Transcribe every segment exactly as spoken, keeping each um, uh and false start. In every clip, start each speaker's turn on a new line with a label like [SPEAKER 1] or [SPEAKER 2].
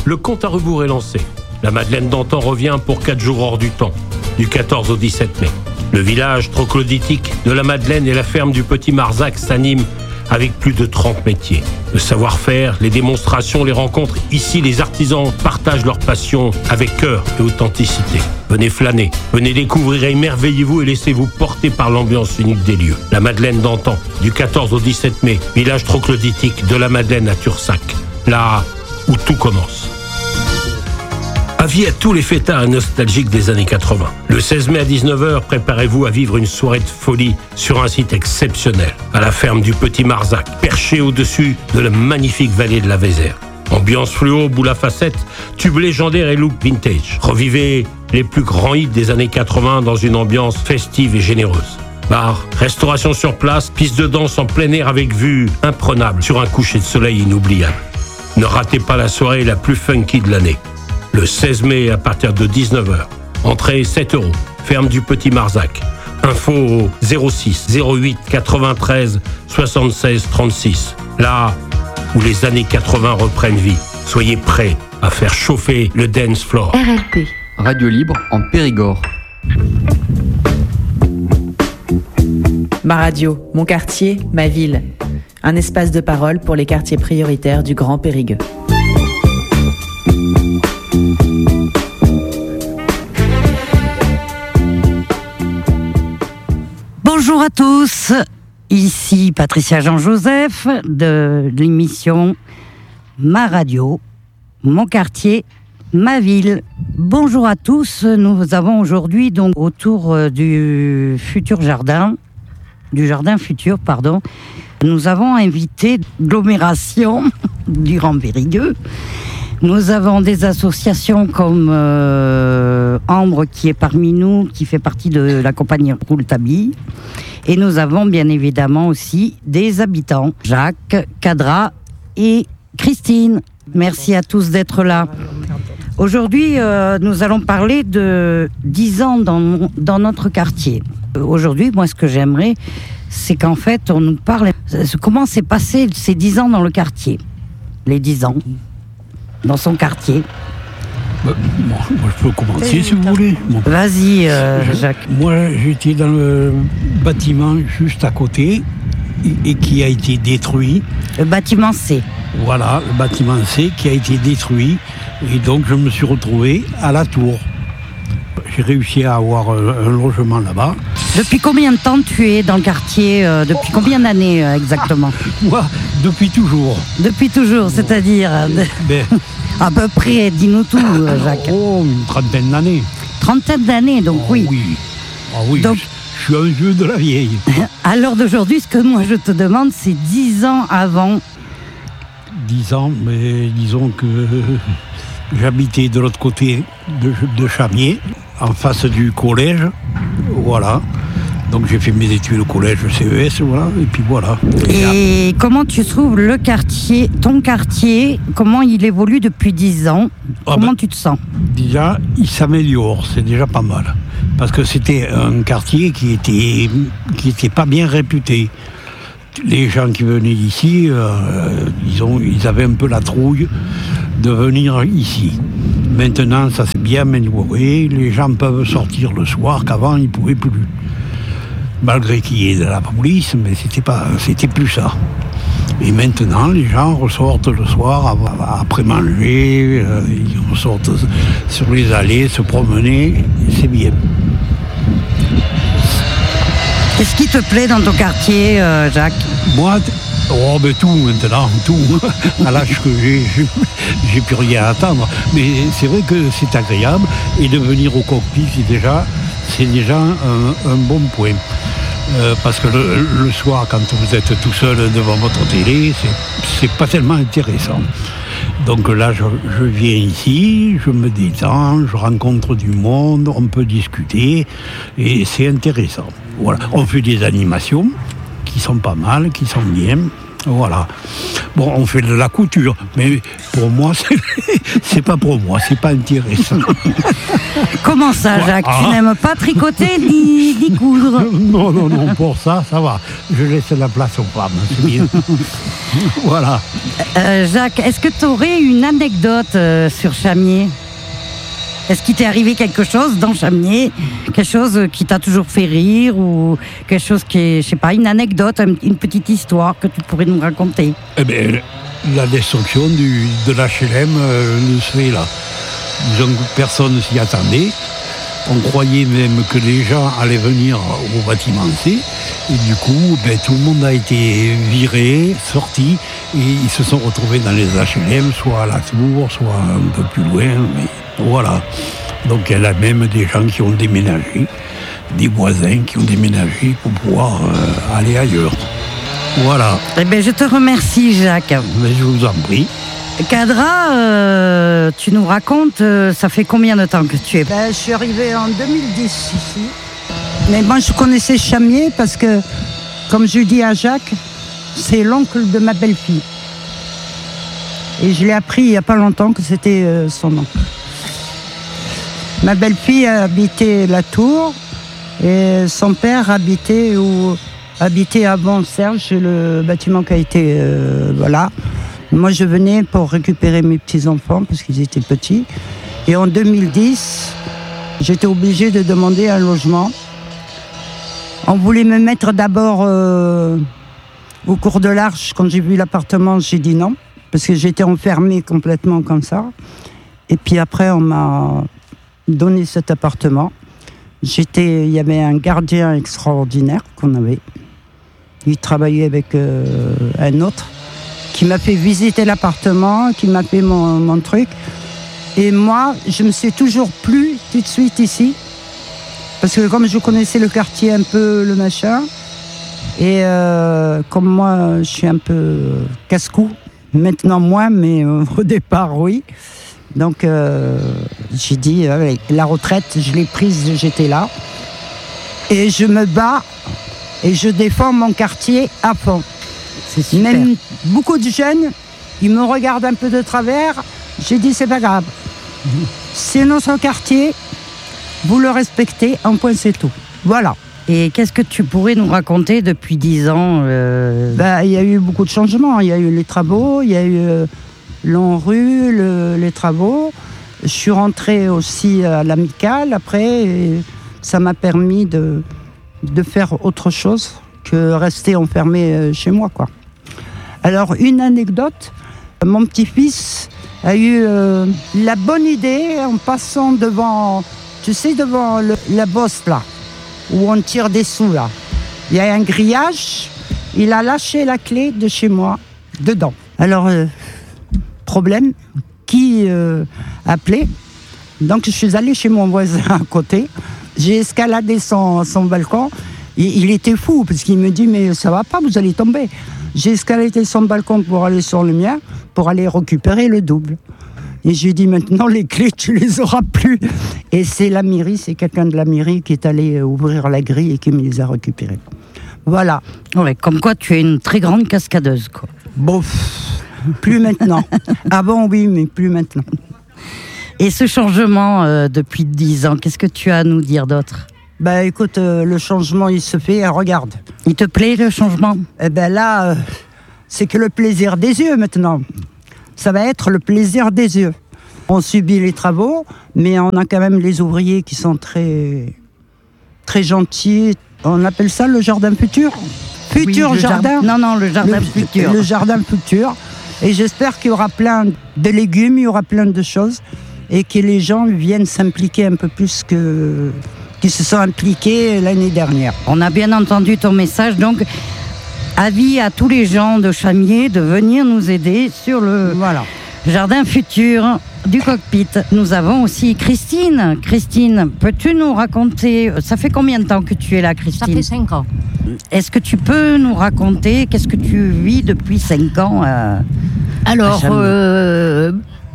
[SPEAKER 1] Le compte à rebours est lancé. La Madeleine d'antan revient pour quatre jours hors du temps, du quatorze au dix-sept mai. Le village troglodytique de la Madeleine et la ferme du Petit Marzac s'animent avec plus de trente métiers. Le savoir-faire, les démonstrations, les rencontres, ici les artisans partagent leur passion avec cœur et authenticité. Venez flâner, venez découvrir, émerveillez-vous et laissez-vous porter par l'ambiance unique des lieux. La Madeleine d'antan, du quatorze au dix-sept mai, village troglodytique de la Madeleine à Tursac, là où tout commence. Avis à tous les fêtards nostalgiques des années quatre-vingts. Le seize mai à dix-neuf heures, préparez-vous à vivre une soirée de folie sur un site exceptionnel, à la ferme du Petit Marzac, perché au-dessus de la magnifique vallée de la Vézère. Ambiance fluo, boule à facettes, tubes légendaires et look vintage. Revivez les plus grands hits des années quatre-vingts dans une ambiance festive et généreuse. Bar, restauration sur place, piste de danse en plein air avec vue imprenable sur un coucher de soleil inoubliable. Ne ratez pas la soirée la plus funky de l'année. Le seize mai à partir de dix-neuf heures. Entrée sept euros. Ferme du Petit Marzac. Info au zéro six zéro huit quatre-vingt-treize soixante-seize trente-six. Là où les années quatre-vingts reprennent vie. Soyez prêts à faire chauffer le dance floor.
[SPEAKER 2] R L P.
[SPEAKER 3] Radio libre en Périgord.
[SPEAKER 4] Ma radio, mon quartier, ma ville. Un espace de parole pour les quartiers prioritaires du Grand Périgueux.
[SPEAKER 5] Bonjour à tous, ici Patricia Jean-Joseph de l'émission Ma radio, mon quartier, ma ville. Bonjour à tous, nous avons aujourd'hui donc autour du futur jardin, du jardin futur, pardon, nous avons invité l'agglomération du Grand Périgueux. Nous avons des associations comme euh, Ambre qui est parmi nous, qui fait partie de la compagnie Rouletabille. Et nous avons bien évidemment aussi des habitants, Jacques, Kadra et Christine. Merci à tous d'être là. Aujourd'hui, euh, nous allons parler de dix ans dans, dans notre quartier. Aujourd'hui, moi, ce que j'aimerais, c'est qu'en fait, on nous parle de comment s'est passé ces dix ans dans le quartier. Les dix ans. Dans son quartier.
[SPEAKER 6] Bah, moi, moi, je peux commencer si vous voulez. Bon.
[SPEAKER 5] Vas-y, euh, Jacques.
[SPEAKER 6] Moi, j'étais dans le bâtiment juste à côté et, et qui a été détruit.
[SPEAKER 5] Le bâtiment C.
[SPEAKER 6] Voilà, le bâtiment C qui a été détruit. Et donc, je me suis retrouvé à la tour. J'ai réussi à avoir un, un logement là-bas.
[SPEAKER 5] Depuis combien de temps tu es dans le quartier euh, Depuis combien d'années euh, exactement?
[SPEAKER 6] Moi, depuis toujours.
[SPEAKER 5] Depuis toujours, c'est-à-dire euh,
[SPEAKER 6] ben,
[SPEAKER 5] à peu près, dis-nous tout, euh, Jacques.
[SPEAKER 6] Oh, une trentaine d'années.
[SPEAKER 5] Trentaine d'années, donc
[SPEAKER 6] oh,
[SPEAKER 5] oui.
[SPEAKER 6] Oui, oh, oui.
[SPEAKER 5] Donc,
[SPEAKER 6] je, je suis un vieux de la vieille.
[SPEAKER 5] À l'heure d'aujourd'hui, ce que moi je te demande, c'est dix ans avant.
[SPEAKER 6] Dix ans, mais disons que j'habitais de l'autre côté de, de Chamier, en face du collège, voilà. Donc j'ai fait mes études au collège C E S, voilà, et puis voilà.
[SPEAKER 5] Et, et comment tu trouves le quartier, ton quartier, comment il évolue depuis dix ans?
[SPEAKER 6] Ah
[SPEAKER 5] Comment
[SPEAKER 6] ben,
[SPEAKER 5] tu te sens?
[SPEAKER 6] Déjà, il s'améliore, c'est déjà pas mal. Parce que c'était un quartier qui était, qui était pas bien réputé. Les gens qui venaient ici, euh, disons, ils avaient un peu la trouille de venir ici. Maintenant, ça s'est bien amélioré. Les gens peuvent sortir le soir qu'avant, ils ne pouvaient plus. Malgré qu'il y ait de la police, mais c'était pas, c'était plus ça. Et maintenant, les gens ressortent le soir après manger, euh, ils ressortent sur les allées, se promener, et c'est bien.
[SPEAKER 5] Qu'est-ce qui te plaît dans ton quartier, euh, Jacques?
[SPEAKER 6] Moi, oh ben tout maintenant, tout. À l'âge que j'ai, j'ai plus rien à attendre. Mais c'est vrai que c'est agréable. Et de venir au cockpit, c'est déjà, c'est déjà un, un bon point. Euh, parce que le, le soir, quand vous êtes tout seul devant votre télé, c'est, c'est pas tellement intéressant. Donc là, je, je viens ici, je me détends, je rencontre du monde, on peut discuter, et c'est intéressant. Voilà. On fait des animations qui sont pas mal, qui sont bien. Voilà. Bon, on fait de la couture, mais pour moi, c'est, c'est pas pour moi, c'est pas intéressant.
[SPEAKER 5] Comment ça, Jacques? Ah. Tu n'aimes pas tricoter ni, ni coudre?
[SPEAKER 6] Non, non, non, pour ça, ça va. Je laisse la place aux femmes, c'est bien. Voilà.
[SPEAKER 5] Euh, Jacques, est-ce que tu aurais une anecdote euh, sur Chamiers ? Est-ce qu'il t'est arrivé quelque chose dans Chamiers ? Quelque chose qui t'a toujours fait rire ou quelque chose qui est, je sais pas, une anecdote, une petite histoire que tu pourrais nous raconter ?
[SPEAKER 6] Eh bien, la destruction du, de l'H L M euh, nous fait là. Donc, personne ne s'y attendait. On croyait même que les gens allaient venir au bâtiment C. Et du coup, ben, tout le monde a été viré, sorti. Et ils se sont retrouvés dans les H L M, soit à la Tour, soit un peu plus loin. Mais voilà. Donc il y a même des gens qui ont déménagé, des voisins qui ont déménagé pour pouvoir euh, aller ailleurs. Voilà.
[SPEAKER 5] Eh bien, je te remercie, Jacques.
[SPEAKER 6] Mais je vous en prie.
[SPEAKER 5] Cadra, euh, tu nous racontes, euh, ça fait combien de temps que tu es ?
[SPEAKER 2] Ben, je suis arrivée en deux mille dix ici. Mais moi, je connaissais Chamiers parce que, comme je dis à Jacques, c'est l'oncle de ma belle-fille. Et je l'ai appris il n'y a pas longtemps que c'était euh, son oncle. Ma belle-fille habitait la Tour et son père habitait, ou, habitait avant Serge, le bâtiment qui a été... Euh, voilà. Moi, je venais pour récupérer mes petits-enfants parce qu'ils étaient petits. Et en deux mille dix, j'étais obligée de demander un logement. On voulait me mettre d'abord euh, au cours de l'Arche. Quand j'ai vu l'appartement, j'ai dit non, parce que j'étais enfermée complètement comme ça. Et puis après, on m'a donné cet appartement. J'étais, il y avait un gardien extraordinaire qu'on avait. Il travaillait avec euh, un autre, qui m'a fait visiter l'appartement, qui m'a fait mon, mon truc. Et moi, je me suis toujours plu tout de suite ici. Parce que comme je connaissais le quartier un peu, le machin, et euh, comme moi, je suis un peu casse-cou, maintenant moins, mais euh, au départ, oui. Donc, euh, j'ai dit, euh, la retraite, je l'ai prise, j'étais là. Et je me bats et je défends mon quartier à fond.
[SPEAKER 5] C'est super.
[SPEAKER 2] Même beaucoup de jeunes, ils me regardent un peu de travers. J'ai dit, c'est pas grave. C'est notre quartier, vous le respectez, un point c'est tout. Voilà.
[SPEAKER 5] Et qu'est-ce que tu pourrais nous raconter depuis dix ans euh...
[SPEAKER 2] ben, il y a eu beaucoup de changements. Il y a eu les travaux, il y a eu euh, l'Enrue, le, les travaux. Je suis rentrée aussi à l'Amicale après. Et ça m'a permis de, de faire autre chose que rester enfermé chez moi, quoi. Alors, une anecdote, mon petit-fils a eu euh, la bonne idée en passant devant, tu sais, devant le, la bosse, là, où on tire des sous, là. Il y a un grillage, il a lâché la clé de chez moi dedans. Alors, euh, problème, qui euh, appelait ? Donc, je suis allée chez mon voisin à côté, j'ai escaladé son, son balcon. Il était fou, parce qu'il me dit, mais ça va pas, vous allez tomber. J'ai escaladé son balcon pour aller sur le mien, pour aller récupérer le double. Et je lui ai dit, maintenant, les clés, tu les auras plus. Et c'est la mairie, c'est quelqu'un de la mairie qui est allé ouvrir la grille et qui me les a récupérés. Voilà.
[SPEAKER 5] Ouais, comme quoi, tu es une très grande cascadeuse, quoi.
[SPEAKER 2] Bon, plus maintenant. Avant, oui, mais plus maintenant.
[SPEAKER 5] Et ce changement euh, depuis dix ans, qu'est-ce que tu as à nous dire d'autre ?
[SPEAKER 2] Ben écoute, euh, le changement il se fait, euh, regarde.
[SPEAKER 5] Il te plaît le changement ?
[SPEAKER 2] Eh ben là, euh, c'est que le plaisir des yeux maintenant. Ça va être le plaisir des yeux. On subit les travaux, mais on a quand même les ouvriers qui sont très, très gentils. On appelle ça le jardin futur ? Futur
[SPEAKER 5] oui,
[SPEAKER 2] jardin ?
[SPEAKER 5] Non, non, le jardin
[SPEAKER 2] le,
[SPEAKER 5] futur.
[SPEAKER 2] Le jardin futur. Et j'espère qu'il y aura plein de légumes, il y aura plein de choses, et que les gens viennent s'impliquer un peu plus que... qui se sont impliqués l'année dernière.
[SPEAKER 5] On a bien entendu ton message, donc avis à tous les gens de Chamiers de venir nous aider sur le
[SPEAKER 2] voilà.
[SPEAKER 5] jardin futur du cockpit. Nous avons aussi Christine. Christine, peux-tu nous raconter, ça fait combien de temps que tu es là, Christine ?
[SPEAKER 7] Ça fait cinq ans.
[SPEAKER 5] Est-ce que tu peux nous raconter qu'est-ce que tu vis depuis cinq ans à,
[SPEAKER 7] Alors,
[SPEAKER 5] à
[SPEAKER 7] euh,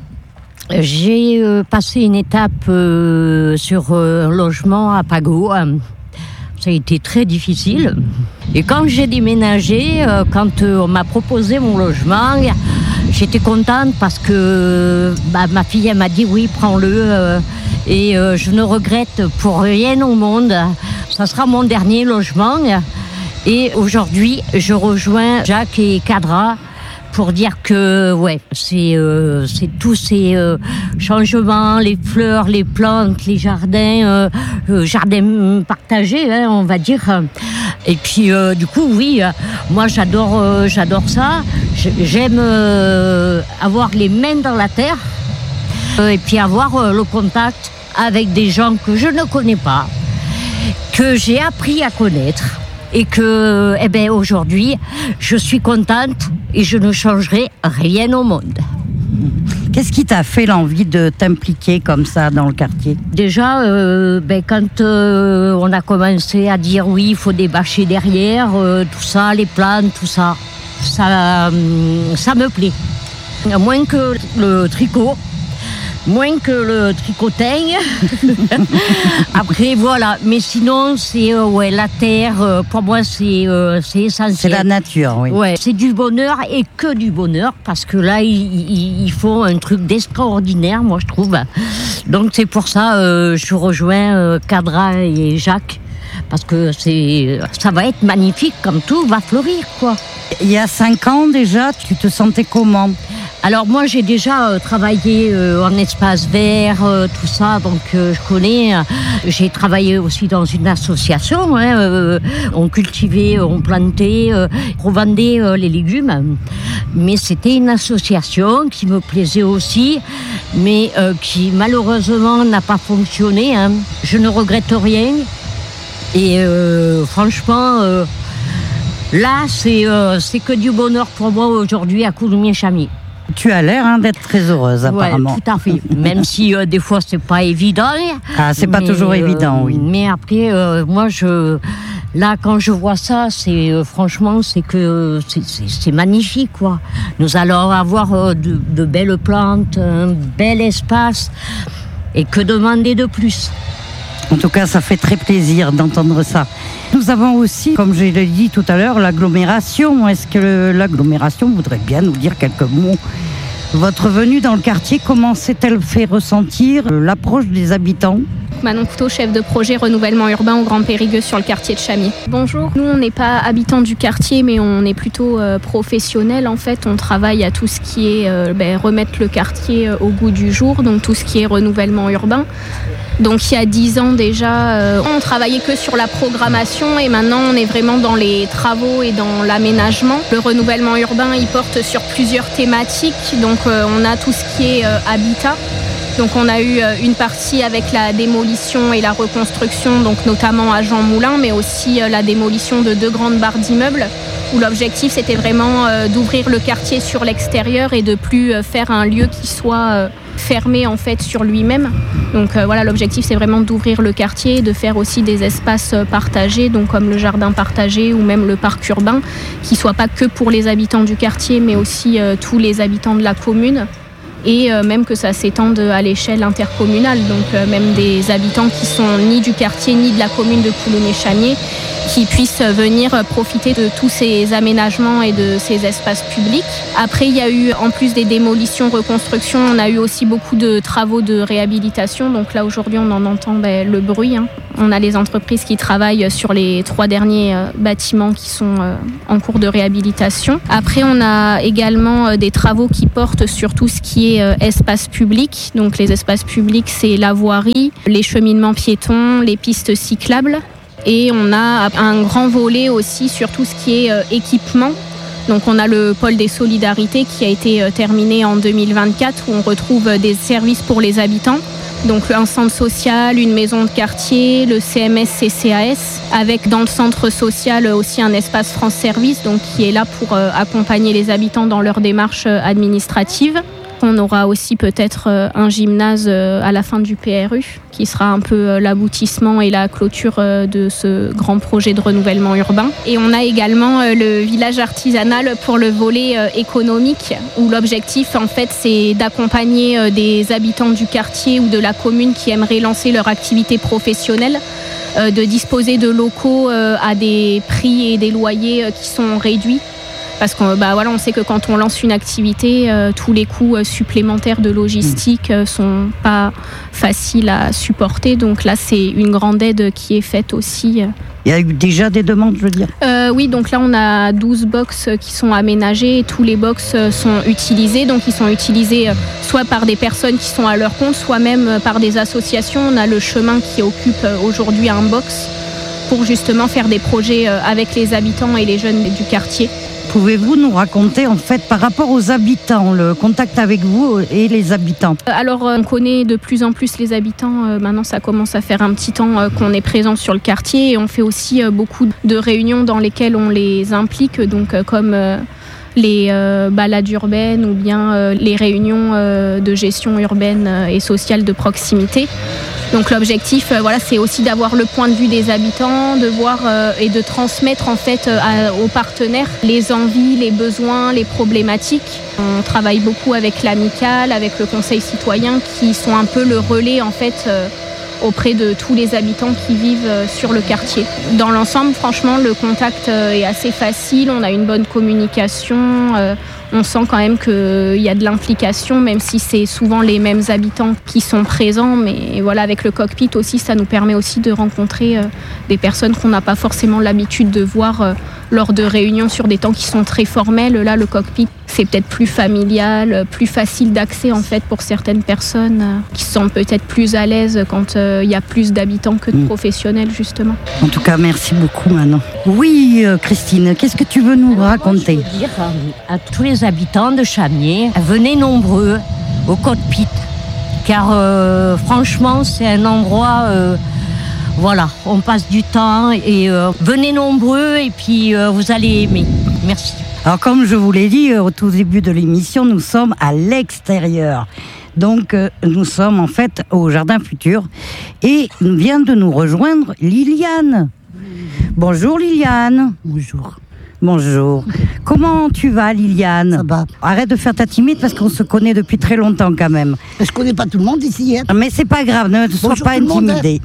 [SPEAKER 7] j'ai euh, passé une étape euh, sur euh, un logement à Pago. Ça a été très difficile. Et quand j'ai déménagé, euh, quand euh, on m'a proposé mon logement, j'étais contente parce que bah, ma fille elle m'a dit oui, prends-le. Euh, et euh, je ne regrette pour rien au monde. Ça sera mon dernier logement. Et aujourd'hui, je rejoins Jacques et Cadra pour dire que ouais, c'est euh, c'est tous ces euh, changements, les fleurs, les plantes, les jardins, euh, euh, jardins partagés, hein, on va dire. Et puis euh, du coup, oui, euh, moi j'adore, euh, j'adore ça. J'aime euh, avoir les mains dans la terre euh, et puis avoir euh, le contact avec des gens que je ne connais pas, que j'ai appris à connaître. Et que, eh ben, aujourd'hui, je suis contente et je ne changerai rien au monde.
[SPEAKER 5] Qu'est-ce qui t'a fait l'envie de t'impliquer comme ça dans le quartier ?
[SPEAKER 7] Déjà, euh, ben, quand euh, on a commencé à dire oui, il faut des bâchers derrière, euh, tout ça, les plantes, tout ça, ça, euh, ça me plaît. Moins que le tricot. Moins que le tricotin. Après, voilà. Mais sinon, c'est euh, ouais, la terre, euh, pour moi, c'est, euh, c'est essentiel.
[SPEAKER 5] C'est la nature, oui.
[SPEAKER 7] Ouais, c'est du bonheur et que du bonheur, parce que là, ils, ils, ils font un truc d'extraordinaire, moi, je trouve. Donc, c'est pour ça euh, je rejoins euh, Cadra et Jacques, parce que c'est, ça va être magnifique, comme tout va fleurir, quoi.
[SPEAKER 5] Il y a cinq ans déjà, tu te sentais comment ?
[SPEAKER 7] Alors moi j'ai déjà euh, travaillé euh, en espace vert, euh, tout ça, donc euh, je connais. Euh, j'ai travaillé aussi dans une association, hein, euh, on cultivait, on plantait, euh, on vendait euh, les légumes. Mais c'était une association qui me plaisait aussi, mais euh, qui malheureusement n'a pas fonctionné. Hein. Je ne regrette rien. Et euh, franchement, euh, là c'est, euh, c'est que du bonheur pour moi aujourd'hui à Coulommiers-Chamiers.
[SPEAKER 5] Tu as l'air hein, d'être très heureuse, apparemment.
[SPEAKER 7] Oui, tout à fait. Même si euh, des fois c'est pas évident.
[SPEAKER 5] Ah, c'est pas toujours euh, évident, oui.
[SPEAKER 7] Mais après, euh, moi, je, là, quand je vois ça, c'est euh, franchement, c'est que c'est, c'est, c'est magnifique, quoi. Nous allons avoir euh, de, de belles plantes, un bel espace, et que demander de plus.
[SPEAKER 5] En tout cas, ça fait très plaisir d'entendre ça. Nous avons aussi, comme je l'ai dit tout à l'heure, l'agglomération. Est-ce que l'agglomération voudrait bien nous dire quelques mots ? Votre venue dans le quartier, comment s'est-elle fait ressentir l'approche des habitants ?
[SPEAKER 8] Manon Couteau, chef de projet renouvellement urbain au Grand Périgueux sur le quartier de Chamiers. Bonjour, nous on n'est pas habitants du quartier mais on est plutôt euh, professionnels en fait. On travaille à tout ce qui est euh, ben, remettre le quartier euh, au goût du jour, donc tout ce qui est renouvellement urbain. Donc il y a dix ans déjà, euh, on travaillait que sur la programmation et maintenant on est vraiment dans les travaux et dans l'aménagement. Le renouvellement urbain il porte sur plusieurs thématiques, donc euh, on a tout ce qui est euh, habitat. Donc on a eu une partie avec la démolition et la reconstruction, donc notamment à Jean Moulin, mais aussi la démolition de deux grandes barres d'immeubles, où l'objectif c'était vraiment d'ouvrir le quartier sur l'extérieur et de plus faire un lieu qui soit fermé en fait sur lui-même. Donc euh, voilà, l'objectif c'est vraiment d'ouvrir le quartier, de faire aussi des espaces partagés, donc comme le jardin partagé ou même le parc urbain, qui soit pas que pour les habitants du quartier, mais aussi euh, tous les habitants de la commune. Et euh, même que ça s'étende à l'échelle intercommunale, donc euh, même des habitants qui sont ni du quartier ni de la commune de Coulommiers-Chamiers, qui puissent venir profiter de tous ces aménagements et de ces espaces publics. Après, il y a eu, en plus des démolitions, reconstructions, on a eu aussi beaucoup de travaux de réhabilitation. Donc là, aujourd'hui, on en entend ben, le bruit. Hein. On a les entreprises qui travaillent sur les trois derniers euh, bâtiments qui sont euh, en cours de réhabilitation. Après, on a également euh, des travaux qui portent sur tout ce qui est euh, espace public. Donc les espaces publics, c'est la voirie, les cheminements piétons, les pistes cyclables. Et on a un grand volet aussi sur tout ce qui est euh, équipement. Donc on a le pôle des solidarités qui a été euh, terminé en deux mille vingt-quatre où on retrouve euh, des services pour les habitants. Donc un centre social, une maison de quartier, le C M S C C A S, avec dans le centre social aussi un espace France Service, donc qui est là pour euh, accompagner les habitants dans leur démarche euh, administrative. On aura aussi peut-être un gymnase à la fin du P R U, qui sera un peu l'aboutissement et la clôture de ce grand projet de renouvellement urbain. Et on a également le village artisanal pour le volet économique, où l'objectif, en fait, c'est d'accompagner des habitants du quartier ou de la commune qui aimeraient lancer leur activité professionnelle, de disposer de locaux à des prix et des loyers qui sont réduits. Parce qu'on bah voilà, on sait que quand on lance une activité, euh, tous les coûts euh, supplémentaires de logistique euh, sont pas faciles à supporter. Donc là, c'est une grande aide qui est faite aussi euh,
[SPEAKER 5] Il y a eu déjà des demandes, je veux dire.
[SPEAKER 8] Euh, oui, donc là on a douze box qui sont aménagées et tous les box sont utilisés. Donc ils sont utilisés soit par des personnes qui sont à leur compte, soit même par des associations. On a le chemin qui occupe aujourd'hui un box pour justement faire des projets avec les habitants et les jeunes du quartier.
[SPEAKER 5] Pouvez-vous nous raconter, en fait, par rapport aux habitants, le contact avec vous et les habitants?
[SPEAKER 8] Alors, on connaît de plus en plus les habitants. Maintenant, ça commence à faire un petit temps qu'on est présent sur le quartier. Et on fait aussi beaucoup de réunions dans lesquelles on les implique, donc comme les euh, balades urbaines ou bien euh, les réunions euh, de gestion urbaine et sociale de proximité. Donc l'objectif, euh, voilà, c'est aussi d'avoir le point de vue des habitants, de voir euh, et de transmettre en fait euh, à, aux partenaires les envies, les besoins, les problématiques. On travaille beaucoup avec l'amicale, avec le conseil citoyen, qui sont un peu le relais en fait euh, auprès de tous les habitants qui vivent euh, sur le quartier. Dans l'ensemble, franchement, le contact euh, est assez facile. On a une bonne communication. Euh, On sent quand même qu'il y a de l'implication, même si c'est souvent les mêmes habitants qui sont présents. Mais voilà, avec le cockpit aussi, ça nous permet aussi de rencontrer euh, des personnes qu'on n'a pas forcément l'habitude de voir euh, lors de réunions sur des temps qui sont très formels. Là, le cockpit, c'est peut-être plus familial, plus facile d'accès en fait pour certaines personnes euh, qui se sentent peut-être plus à l'aise quand il euh, y a plus d'habitants que de mmh. professionnels, justement.
[SPEAKER 5] En tout cas, merci beaucoup, Manon. Oui, euh, Christine, qu'est-ce que tu veux nous Alors, raconter?
[SPEAKER 7] Moi, je veux dire à tous les habitants de Chamiers, venez nombreux au cockpit, car euh, franchement c'est un endroit, euh, voilà, on passe du temps et euh, venez nombreux et puis euh, vous allez aimer. Merci.
[SPEAKER 5] Alors comme je vous l'ai dit au tout début de l'émission, nous sommes à l'extérieur. Donc euh, nous sommes en fait au Jardin Futur et vient de nous rejoindre Liliane. Bonjour Liliane.
[SPEAKER 9] Bonjour.
[SPEAKER 5] Bonjour. Comment tu vas, Liliane?
[SPEAKER 9] Ça va.
[SPEAKER 5] Arrête de faire ta timide parce qu'on se connaît depuis très longtemps quand même.
[SPEAKER 9] Je connais pas tout le monde ici. Hein.
[SPEAKER 5] Mais c'est pas grave, ne sois pas intimidée.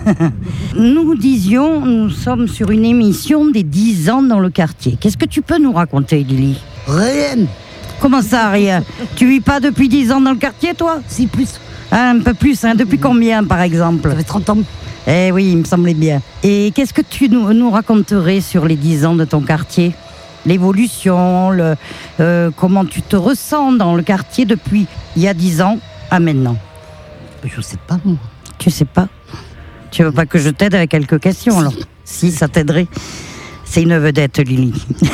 [SPEAKER 5] Nous disions, nous sommes sur une émission des dix ans dans le quartier. Qu'est-ce que tu peux nous raconter, Lily?
[SPEAKER 9] Rien.
[SPEAKER 5] Comment ça, rien? Tu vis pas depuis dix ans dans le quartier, toi?
[SPEAKER 9] Si, plus.
[SPEAKER 5] Ah, un peu plus, hein. Depuis combien, par exemple?
[SPEAKER 9] Ça fait trente ans.
[SPEAKER 5] Eh oui, il me semblait bien. Et qu'est-ce que tu nous, nous raconterais sur les dix ans de ton quartier? L'évolution, le, euh, comment tu te ressens dans le quartier depuis il y a dix ans à maintenant?
[SPEAKER 9] Je sais pas, moi.
[SPEAKER 5] Tu sais pas? Tu veux pas que je t'aide avec quelques questions, alors? Si, ça t'aiderait. C'est une vedette, Lily.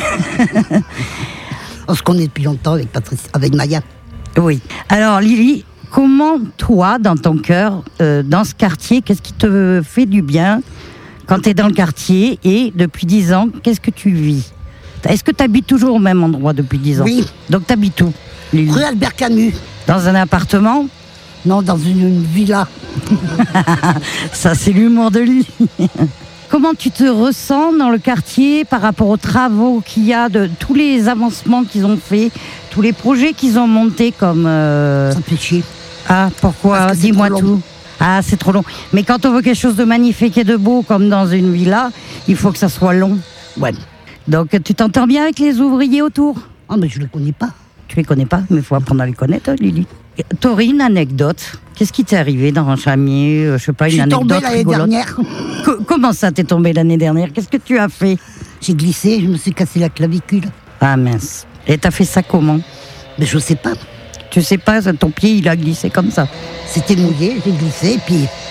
[SPEAKER 9] On se connaît depuis longtemps avec Patrice, avec Maya.
[SPEAKER 5] Oui. Alors, Lily, comment, toi, dans ton cœur, euh, dans ce quartier, qu'est-ce qui te fait du bien quand tu es dans le quartier et depuis dix ans, qu'est-ce que tu vis? Est-ce que tu habites toujours au même endroit depuis dix ans?
[SPEAKER 9] Oui.
[SPEAKER 5] Donc tu habites où, Lily?
[SPEAKER 9] Rue Albert Camus.
[SPEAKER 5] Dans un appartement?
[SPEAKER 9] Non, dans une, une villa.
[SPEAKER 5] Ça, c'est l'humour de Lily. Comment tu te ressens dans le quartier par rapport aux travaux qu'il y a, de tous les avancements qu'ils ont fait, tous les projets qu'ils ont montés comme... Euh...
[SPEAKER 9] Ça me fait chier.
[SPEAKER 5] Ah, pourquoi? Dis-moi tout. Ah, c'est trop long. Mais quand on veut quelque chose de magnifique et de beau, comme dans une villa, il faut que ça soit long.
[SPEAKER 9] Ouais.
[SPEAKER 5] Donc, tu t'entends bien avec les ouvriers autour?
[SPEAKER 9] Ah, mais je les connais pas.
[SPEAKER 5] Tu les connais pas? Mais il faut apprendre à les connaître, Lily. T'aurais une anecdote? Qu'est-ce qui t'est arrivé dans un chamier? Je sais pas, une anecdote rigolote.
[SPEAKER 9] Je suis tombée l'année dernière.
[SPEAKER 5] Co- comment ça, t'es tombée l'année dernière? Qu'est-ce que tu as fait?
[SPEAKER 9] J'ai glissé, je me suis cassé la clavicule.
[SPEAKER 5] Ah mince. Et t'as fait ça comment?
[SPEAKER 9] Mais je sais pas.
[SPEAKER 5] Tu sais pas, ton pied, il a glissé comme ça?
[SPEAKER 9] C'était mouillé, j'ai glissé, puis